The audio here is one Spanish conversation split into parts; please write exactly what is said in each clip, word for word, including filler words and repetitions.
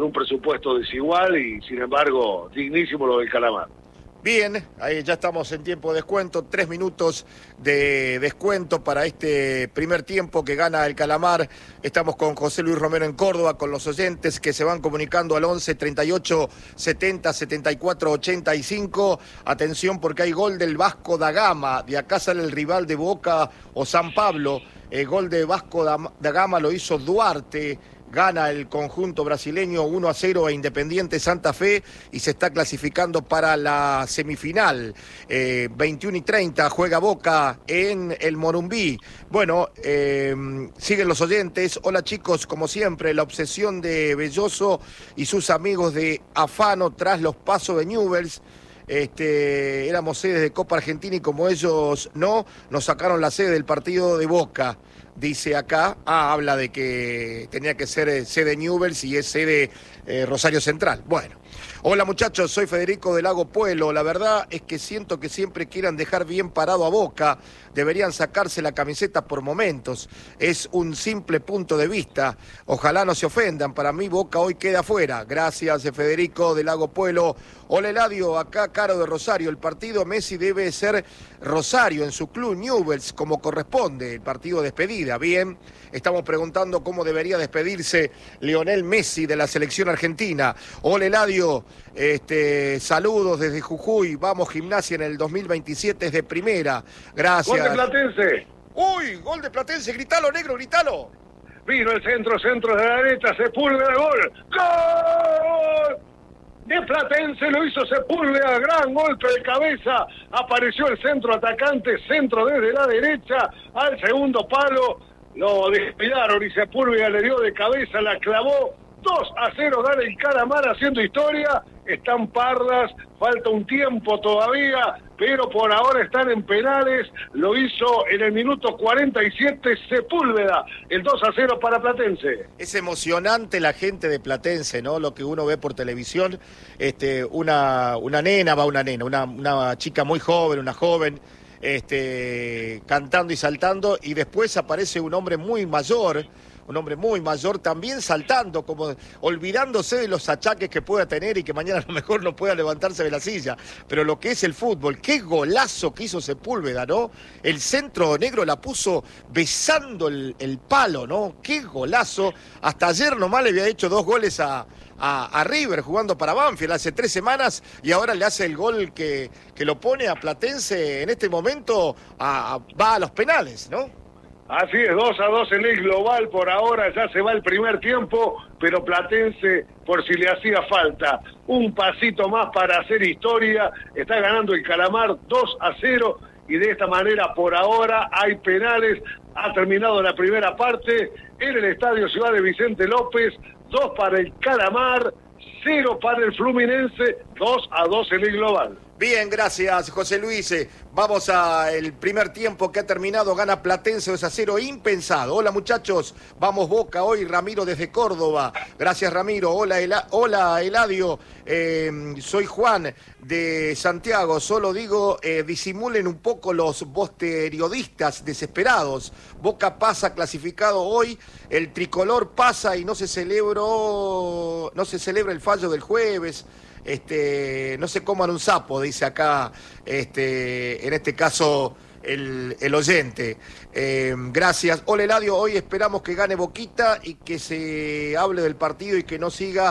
un presupuesto desigual y sin embargo dignísimo lo del Calamar. Bien, ahí ya estamos en tiempo de descuento, tres minutos de descuento para este primer tiempo que gana el Calamar. Estamos con José Luis Romero en Córdoba, con los oyentes que se van comunicando al once, treinta y ocho, setenta, setenta y cuatro, ochenta y cinco. Atención porque hay gol del Vasco da Gama, de acá sale el rival de Boca o San Pablo. El gol de Vasco da Gama lo hizo Duarte. Gana el conjunto brasileño uno a cero a Independiente Santa Fe y se está clasificando para la semifinal. Eh, veintiuno y treinta juega Boca en el Morumbí. Bueno, eh, siguen los oyentes. Hola chicos, como siempre, la obsesión de Belloso y sus amigos de Afano tras los pasos de Newell's. Este, éramos sedes de Copa Argentina y como ellos no, nos sacaron la sede del partido de Boca. Dice acá, ah, habla de que tenía que ser eh, sede Newell's y es sede eh, Rosario Central. Bueno, hola muchachos, soy Federico del Lago Puelo. La verdad es que siento que siempre quieran dejar bien parado a Boca. Deberían sacarse la camiseta por momentos. Es un simple punto de vista. Ojalá no se ofendan. Para mí Boca hoy queda afuera. Gracias, Federico del Lago Puelo. Hola Eladio, acá Caro de Rosario. El partido Messi debe ser Rosario en su club Newell's como corresponde. El partido despedida. Bien, estamos preguntando cómo debería despedirse Lionel Messi de la selección argentina. Hola Eladio, este, saludos desde Jujuy. Vamos Gimnasia en el dos mil veintisiete es de primera. Gracias. Gol de Platense. Uy, gol de Platense. Gritalo, negro, gritalo. Vino el centro, centro de la derecha, Sepúlveda, gol. ¡Gol! De Platense lo hizo Sepúlveda, gran golpe de cabeza, apareció el centro atacante, centro desde la derecha, al segundo palo, lo despedaron y Sepúlveda le dio de cabeza, la clavó, dos a cero gana el Calamar haciendo historia, están pardas, falta un tiempo todavía, pero por ahora están en penales, lo hizo en el minuto cuarenta y siete Sepúlveda, el dos a cero para Platense. Es emocionante la gente de Platense, ¿no? Lo que uno ve por televisión, este, una, una nena, va una nena, una, una chica muy joven, una joven, este, cantando y saltando, y después aparece un hombre muy mayor, un hombre muy mayor también saltando, como olvidándose de los achaques que pueda tener y que mañana a lo mejor no pueda levantarse de la silla. Pero lo que es el fútbol, qué golazo que hizo Sepúlveda, ¿no? El centro negro la puso besando el, el palo, ¿no? Qué golazo. Hasta ayer nomás le había hecho dos goles a, a, a River jugando para Banfield hace tres semanas y ahora le hace el gol que, que lo pone a Platense en este momento, a, a, va a los penales, ¿no? Así es, dos a dos en el global, por ahora ya se va el primer tiempo, pero Platense, por si le hacía falta, un pasito más para hacer historia, está ganando el Calamar dos a cero, y de esta manera por ahora hay penales, ha terminado la primera parte, en el Estadio Ciudad de Vicente López, dos para el Calamar, cero para el Fluminense, dos a dos en el global. Bien, gracias José Luis. Vamos al primer tiempo que ha terminado, gana Platense dos a cero, impensado. Hola muchachos, vamos Boca hoy, Ramiro desde Córdoba. Gracias Ramiro, hola, Ela... hola Eladio, eh, soy Juan de Santiago. Solo digo, eh, disimulen un poco los periodistas desesperados. Boca pasa clasificado hoy, el tricolor pasa y no se celebró, no se celebra el fallo del jueves. Este, no se coman un sapo, dice acá, este, en este caso, el, el oyente. Eh, gracias. Hola Eladio, hoy esperamos que gane Boquita y que se hable del partido y que no siga...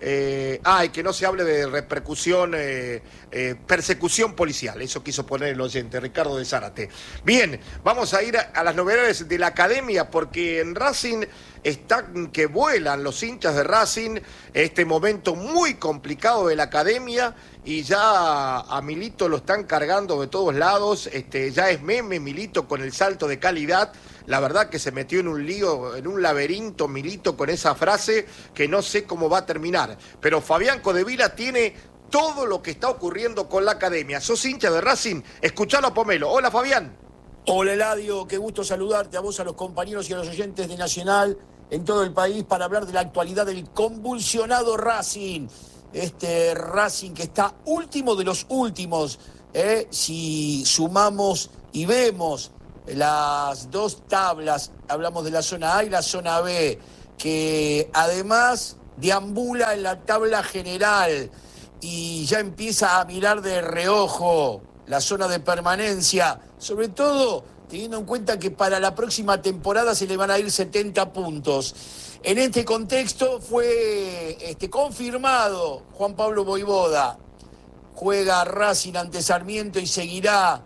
Eh, ah, y que no se hable de repercusión, eh, eh, persecución policial. Eso quiso poner el oyente, Ricardo de Zárate. Bien, vamos a ir a, a las novedades de la academia, porque en Racing están que vuelan los hinchas de Racing, este momento muy complicado de la academia, y ya a Milito lo están cargando de todos lados, este, ya es meme Milito con el salto de calidad. La verdad que se metió en un lío, en un laberinto Milito con esa frase que no sé cómo va a terminar. Pero Fabián Codevila tiene todo lo que está ocurriendo con la academia. ¿Sos hincha de Racing? Escuchalo a Pomelo. Hola Fabián. Hola Eladio, qué gusto saludarte a vos, a los compañeros y a los oyentes de Nacional en todo el país para hablar de la actualidad del convulsionado Racing. Este Racing que está último de los últimos, ¿eh? Si sumamos y vemos las dos tablas, hablamos de la zona A y la zona B, que además deambula en la tabla general y ya empieza a mirar de reojo la zona de permanencia, sobre todo teniendo en cuenta que para la próxima temporada se le van a ir setenta puntos. En este contexto fue este, confirmado Juan Pablo Vojvoda. Juega Racing ante Sarmiento y seguirá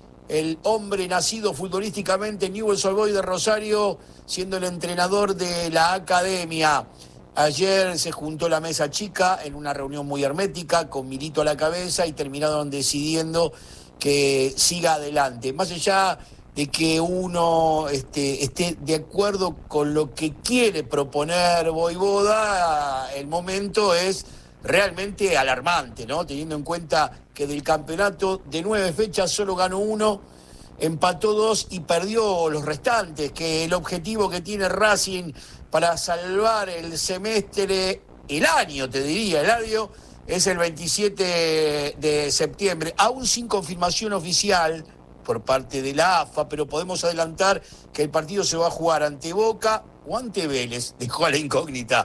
el hombre nacido futbolísticamente en Newell's Old Boys de Rosario, siendo el entrenador de la academia. Ayer se juntó la mesa chica en una reunión muy hermética, con Milito a la cabeza, y terminaron decidiendo que siga adelante. Más allá de que uno este, esté de acuerdo con lo que quiere proponer Vojvoda, el momento es realmente alarmante, ¿no? Teniendo en cuenta que del campeonato de nueve fechas solo ganó uno, empató dos y perdió los restantes, que el objetivo que tiene Racing para salvar el semestre, el año, te diría, Eladio, es el veintisiete de septiembre, aún sin confirmación oficial por parte de la A F A, pero podemos adelantar que el partido se va a jugar ante Boca o ante Vélez, dejó a la incógnita,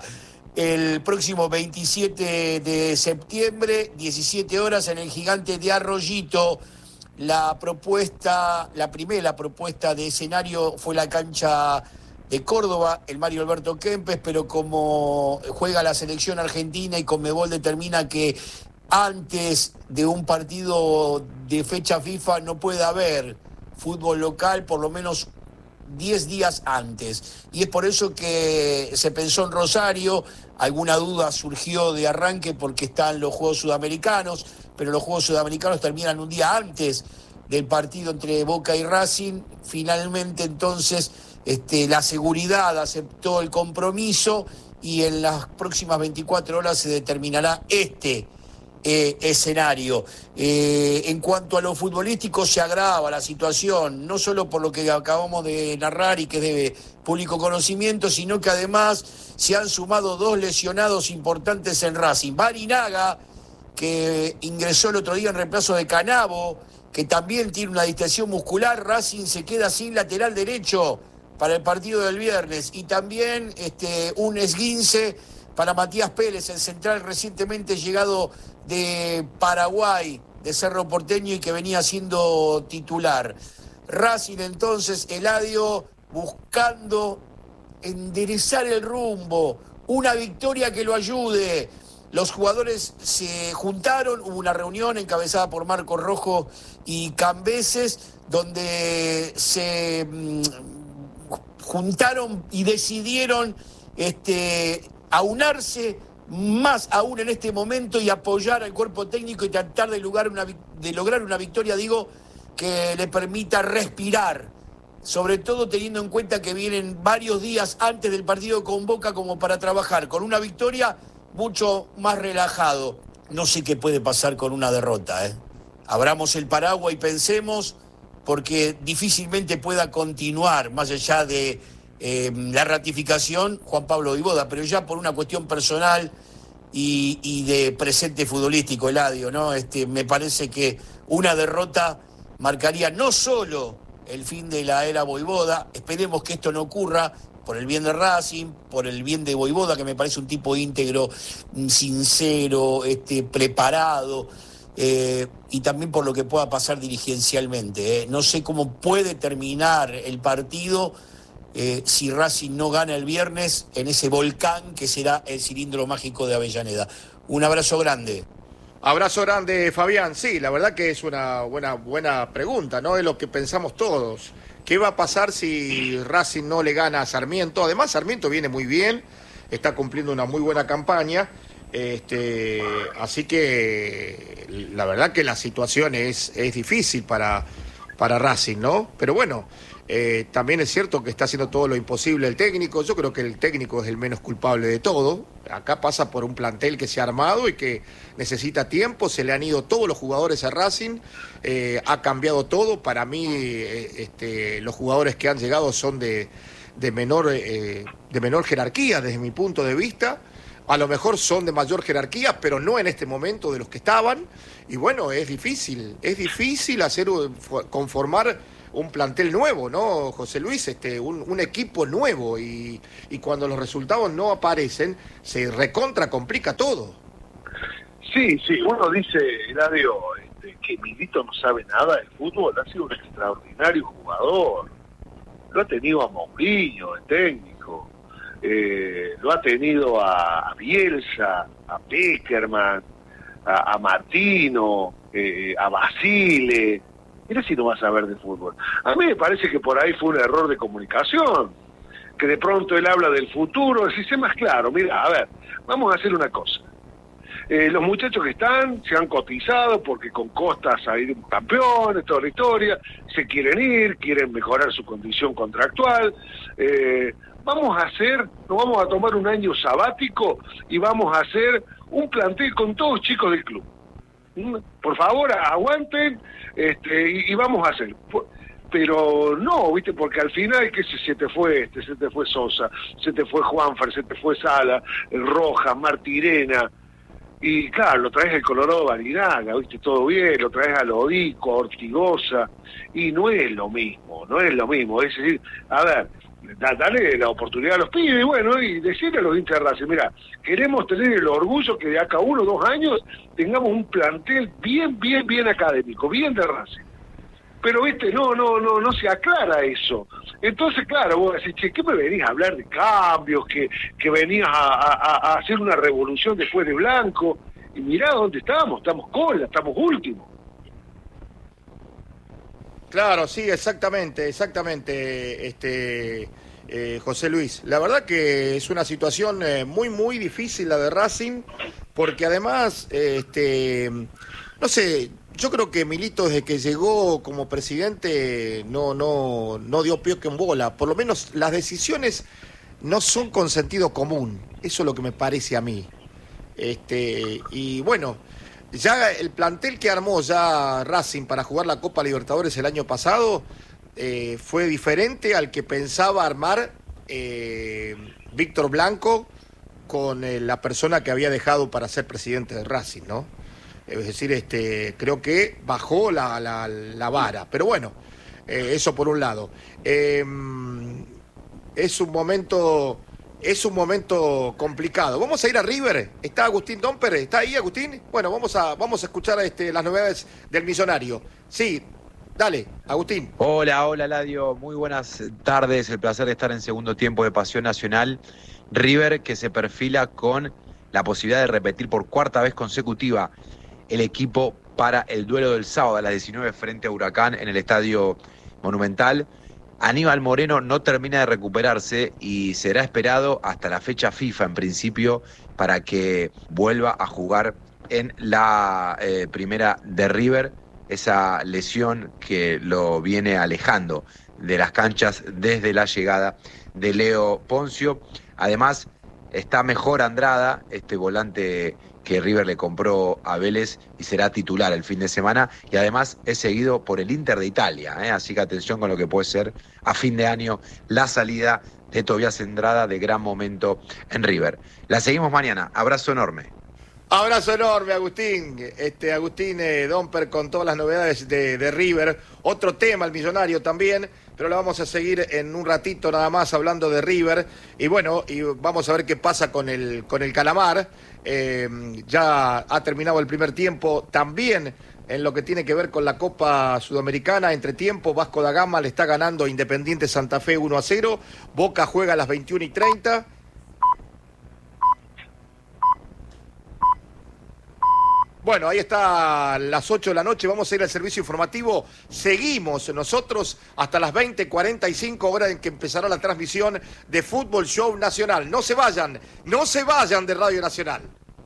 el próximo veintisiete de septiembre, diecisiete horas, en el Gigante de Arroyito. La propuesta, la primera propuesta de escenario fue la cancha de Córdoba, el Mario Alberto Kempes, pero como juega la selección argentina y Conmebol determina que antes de un partido de fecha FIFA no puede haber fútbol local, por lo menos diez días antes. Y es por eso que se pensó en Rosario. Alguna duda surgió de arranque porque están los Juegos Sudamericanos, pero los Juegos Sudamericanos terminan un día antes del partido entre Boca y Racing. Finalmente, entonces, este, la seguridad aceptó el compromiso y en las próximas veinticuatro horas se determinará este Eh, escenario. Eh, en cuanto a lo futbolístico, se agrava la situación, no solo por lo que acabamos de narrar y que es de público conocimiento, sino que además se han sumado dos lesionados importantes en Racing. Barinaga, que ingresó el otro día en reemplazo de Canavo, que también tiene una distensión muscular. Racing se queda sin lateral derecho para el partido del viernes. Y también este, un esguince para Matías Pérez, el central recientemente llegado de Paraguay, de Cerro Porteño, y que venía siendo titular. Racing entonces, Eladio, buscando enderezar el rumbo, una victoria que lo ayude. Los jugadores se juntaron, hubo una reunión encabezada por Marcos Rojo y Cambeses, donde se mmm, juntaron y decidieron este, aunarse más aún en este momento y apoyar al cuerpo técnico y tratar de lograr una, de lograr una victoria, digo, que le permita respirar, sobre todo teniendo en cuenta que vienen varios días antes del partido con Boca como para trabajar con una victoria mucho más relajado. No sé qué puede pasar con una derrota, ¿eh? Abramos el paraguas y pensemos, porque difícilmente pueda continuar, más allá de Eh, la ratificación, Juan Pablo Vojvoda, pero ya por una cuestión personal y, y de presente futbolístico, Eladio, ¿no? Este, me parece que una derrota marcaría no solo el fin de la era Vojvoda, esperemos que esto no ocurra, por el bien de Racing, por el bien de Vojvoda, que me parece un tipo íntegro, sincero, este, preparado, eh, y también por lo que pueda pasar dirigencialmente, ¿eh? No sé cómo puede terminar el partido Eh, si Racing no gana el viernes en ese volcán que será el cilindro mágico de Avellaneda. Un abrazo grande. Abrazo grande, Fabián. Sí, la verdad que es una buena, buena pregunta, ¿no? Es lo que pensamos todos. ¿Qué va a pasar si Racing no le gana a Sarmiento? Además, Sarmiento viene muy bien, está cumpliendo una muy buena campaña. Este, así que la verdad que la situación es, es difícil para, para Racing, ¿no? Pero bueno, Eh, también es cierto que está haciendo todo lo imposible el técnico. Yo creo que el técnico es el menos culpable de todo. Acá pasa por un plantel que se ha armado y que necesita tiempo. Se le han ido todos los jugadores a Racing, eh, ha cambiado todo. Para mí eh, este, los jugadores que han llegado son de, de, menor, eh, de menor jerarquía desde mi punto de vista. A lo mejor son de mayor jerarquía, pero no en este momento de los que estaban. Y bueno, es difícil, es difícil hacer conformar un plantel nuevo, ¿no, José Luis? Este, un, un equipo nuevo y, y cuando los resultados no aparecen, se recontra complica todo. Sí, sí, uno dice, Eladio, este, que Milito no sabe nada del fútbol, ha sido un extraordinario jugador. Lo ha tenido a Mourinho, el técnico, eh, lo ha tenido a, a Bielsa, a Peckerman, a, a Martino, eh, a Basile. Mira si no va a saber de fútbol. A mí me parece que por ahí fue un error de comunicación, que de pronto él habla del futuro, si sé más claro, mira, a ver, vamos a hacer una cosa. Eh, los muchachos que están se han cotizado porque con Costas ha ido un campeón, toda la historia, se quieren ir, quieren mejorar su condición contractual. Eh, vamos a hacer, nos vamos a tomar un año sabático y vamos a hacer un plantel con todos chicos del club. Por favor, aguanten este, y, y vamos a hacer. Pero no, viste, porque al final que se, se te fue este, se te fue Sosa, se te fue Juanfer, se te fue Sala, Rojas, Martirena. Y claro, lo traes el Colorado Barinaga, viste, todo bien, lo traes a Lodico, a Ortigosa, y no es lo mismo, no es lo mismo. Es decir, a ver, da, dale la oportunidad a los pibes, bueno, y decirle a los hinchas de Racing, mira, queremos tener el orgullo que de acá a uno o dos años tengamos un plantel bien, bien, bien académico, bien de Racing. Pero, viste, no, no, no, no se aclara eso. Entonces, claro, vos decís, che, ¿qué me venís a hablar de cambios? Que, que venías a, a, a hacer una revolución después de Blanco. Y mirá dónde estamos, estamos cola, estamos últimos. Claro, sí, exactamente, exactamente, este, eh, José Luis. La verdad que es una situación eh, muy, muy difícil la de Racing, porque además, eh, este, no sé... Yo creo que Milito desde que llegó como presidente no, no, no dio pie que en bola. Por lo menos las decisiones no son con sentido común. Eso es lo que me parece a mí. Este, y bueno, ya el plantel que armó ya Racing para jugar la Copa Libertadores el año pasado eh, fue diferente al que pensaba armar eh, Víctor Blanco con eh, la persona que había dejado para ser presidente de Racing, ¿no? Es decir, este, creo que bajó la, la, la vara. Pero bueno, eh, eso por un lado. Eh, es un momento, es un momento complicado. Vamos a ir a River. ¿Está Agustín Domper? ¿Está ahí, Agustín? Bueno, vamos a, vamos a escuchar este, las novedades del Millonario. Sí, dale, Agustín. Hola, hola, Ladio. Muy buenas tardes. El placer de estar en segundo tiempo de Pasión Nacional. River que se perfila con la posibilidad de repetir por cuarta vez consecutiva el equipo para el duelo del sábado a las diecinueve frente a Huracán en el Estadio Monumental. Aníbal Moreno no termina de recuperarse y será esperado hasta la fecha FIFA en principio para que vuelva a jugar en la eh, primera de River, esa lesión que lo viene alejando de las canchas desde la llegada de Leo Poncio. Además está mejor Andrada, este volante que River le compró a Vélez y será titular el fin de semana, y además es seguido por el Inter de Italia, ¿eh? Así que atención con lo que puede ser a fin de año la salida de Tobias Andrada, de gran momento en River. La seguimos mañana, abrazo enorme. Abrazo enorme, Agustín. Este, Agustín eh, Domper con todas las novedades de, de River. Otro tema, el Millonario también, pero lo vamos a seguir en un ratito nada más hablando de River. Y bueno, y vamos a ver qué pasa con el, con el Calamar. Eh, ya ha terminado el primer tiempo también en lo que tiene que ver con la Copa Sudamericana. Entre tiempo, Vasco da Gama le está ganando a Independiente Santa Fe uno a cero. Boca juega a las veintiuna y treinta. Bueno, ahí está las ocho de la noche, vamos a ir al servicio informativo. Seguimos nosotros hasta las veinte cuarenta y cinco, horas en que empezará la transmisión de Fútbol Show Nacional. No se vayan, no se vayan de Radio Nacional.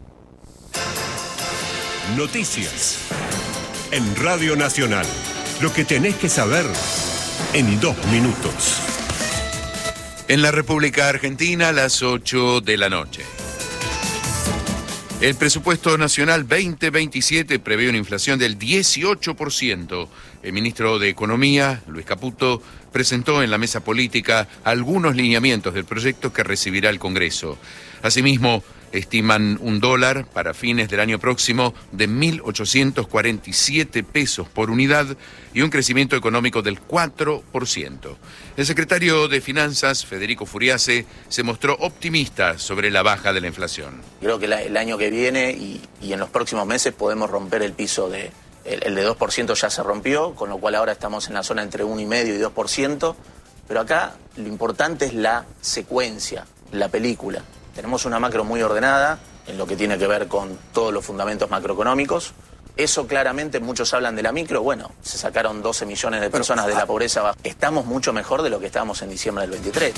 Noticias en Radio Nacional. Lo que tenés que saber en dos minutos. En la República Argentina, a las ocho de la noche. El presupuesto nacional veinte veintisiete prevé una inflación del dieciocho por ciento. El ministro de Economía, Luis Caputo, presentó en la mesa política algunos lineamientos del proyecto que recibirá el Congreso. Asimismo, estiman un dólar para fines del año próximo de mil ochocientos cuarenta y siete pesos por unidad y un crecimiento económico del cuatro por ciento. El secretario de Finanzas, Federico Furiase, se mostró optimista sobre la baja de la inflación. Creo que la, el año que viene y, y en los próximos meses podemos romper el piso de... El, el de dos por ciento ya se rompió, con lo cual ahora estamos en la zona entre uno coma cinco por ciento y dos por ciento. Pero acá lo importante es la secuencia, la película. Tenemos una macro muy ordenada en lo que tiene que ver con todos los fundamentos macroeconómicos. Eso claramente, muchos hablan de la micro. Bueno, se sacaron doce millones de personas de la pobreza baja. Estamos mucho mejor de lo que estábamos en diciembre del veintitrés.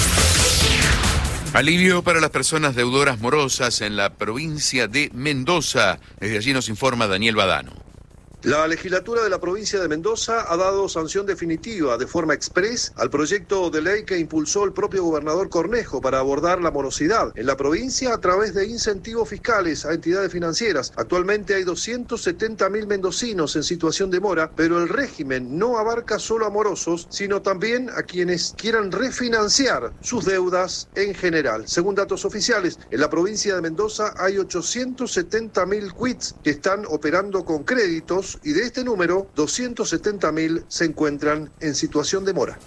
Alivio para las personas deudoras morosas en la provincia de Mendoza. Desde allí nos informa Daniel Badano. La legislatura de la provincia de Mendoza ha dado sanción definitiva de forma express al proyecto de ley que impulsó el propio gobernador Cornejo para abordar la morosidad en la provincia a través de incentivos fiscales a entidades financieras. Actualmente hay doscientos setenta mil mendocinos en situación de mora, pero el régimen no abarca solo a morosos, sino también a quienes quieran refinanciar sus deudas en general. Según datos oficiales, en la provincia de Mendoza hay ochocientos setenta mil quits que están operando con créditos, y de este número, doscientos setenta mil se encuentran en situación de mora.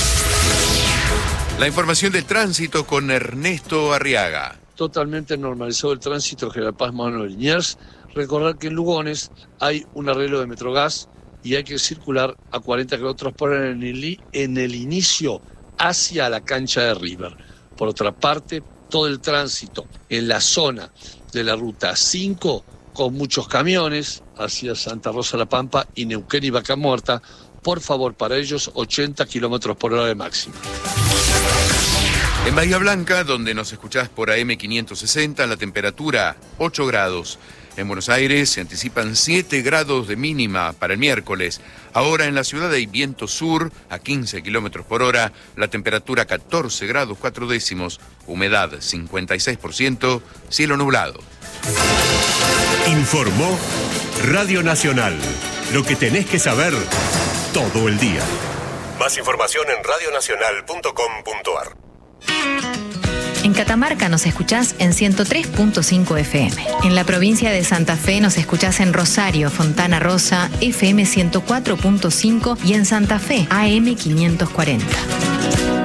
La información del tránsito con Ernesto Arriaga. Totalmente normalizado el tránsito General Paz Manuel Liniers. Recordar que en Lugones hay un arreglo de Metrogas y hay que circular a cuarenta kilómetros por hora en el, en el inicio hacia la cancha de River. Por otra parte, todo el tránsito en la zona de la ruta cinco con muchos camiones hacia Santa Rosa La Pampa y Neuquén y Vaca Muerta. Por favor, para ellos ochenta kilómetros por hora de máxima. En Bahía Blanca, donde nos escuchás por A M quinientos sesenta, la temperatura ocho grados. En Buenos Aires se anticipan siete grados de mínima para el miércoles. Ahora en la ciudad hay viento sur a quince kilómetros por hora, la temperatura catorce grados cuatro décimos, humedad cincuenta y seis por ciento, cielo nublado. Informó Radio Nacional. Lo que tenés que saber todo el día. Más información en radio nacional punto com punto ar. En Catamarca nos escuchás en ciento tres punto cinco F M. En la provincia de Santa Fe nos escuchás en Rosario, Fontana Rosa, F M ciento cuatro punto cinco y en Santa Fe, A M quinientos cuarenta.